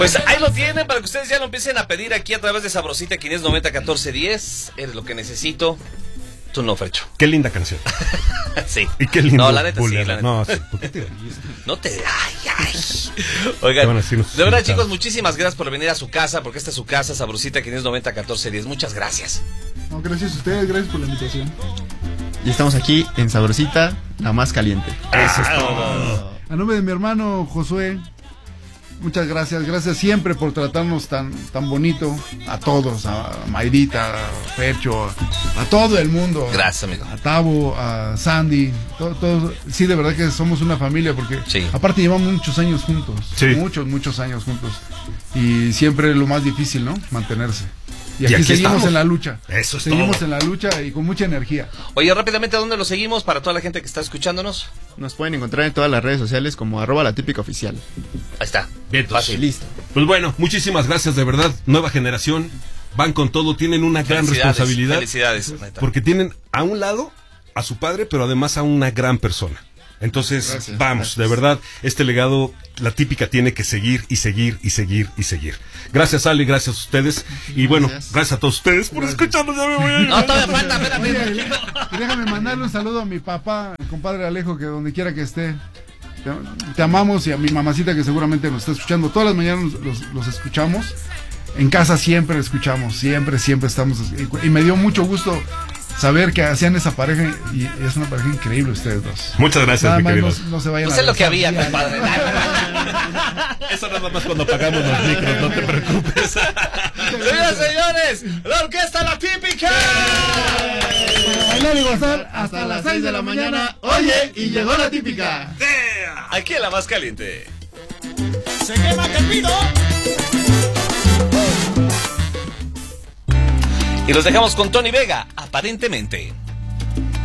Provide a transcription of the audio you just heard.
Pues ahí lo tienen para que ustedes ya lo empiecen a pedir aquí a través de Sabrosita 590-1410. Eres lo que necesito. Tú no, Fercho. Qué linda canción. Sí. Y qué lindo. No, la neta sí, la neta. No, sí. ¿Por qué te ríes? No te... Ay. Oigan, de verdad, chicos, muchísimas gracias por venir a su casa, porque esta es su casa, Sabrosita 590-1410. Muchas gracias. No, gracias a ustedes, gracias por la invitación. Y estamos aquí en Sabrosita, la más caliente. Eso es todo. A nombre de mi hermano Josué, muchas gracias. Gracias siempre por tratarnos tan bonito. A todos, a Mayrita, a Fercho, a todo el mundo. Gracias, amigo. A Tavo, a Sandy, todos. Sí, de verdad que somos una familia, porque sí. Aparte llevamos muchos años juntos. Sí. Muchos años juntos. Y siempre lo más difícil, ¿no? Mantenerse. Y aquí seguimos estamos en la lucha. Eso es Seguimos todo. en la lucha y con mucha energía. Oye, rápidamente, ¿a dónde lo seguimos para toda la gente que está escuchándonos? Nos pueden encontrar en todas las redes sociales como @latípicaoficial. Ahí está. Vientos. Fácil. Listo. Pues bueno, muchísimas gracias, de verdad. Nueva generación, van con todo, tienen una gran responsabilidad. Felicidades, neta. Porque tienen a un lado a su padre, pero además a una gran persona. Entonces, Gracias, vamos, gracias. de verdad, este legado, la típica tiene que seguir y seguir y seguir y seguir. Gracias, Ale, gracias a ustedes. Y bueno, gracias a todos ustedes por escucharnos. Ya me voy a ir. No, todavía falta, Oye, espérame. y déjame mandarle un saludo a mi papá, el compadre Alejo, que donde quiera que esté. Te amamos, y a mi mamacita que seguramente nos está escuchando. Todas las mañanas los escuchamos. En casa siempre escuchamos, siempre estamos. Y me dio mucho gusto saber que hacían esa pareja, y es una pareja increíble ustedes dos. Muchas gracias, Nada mi más querido. no se vayan No a sé lo que besar. había, compadre. Eso nada más cuando apagamos los micros, no te preocupes. Señoras y señores, la orquesta La Típica. Para bailar y gozar Hasta las 6 de la mañana. Oye, y llegó la típica. Aquí en La Más Caliente. Se quema Calvido. Y los dejamos con Tony Vega, aparentemente.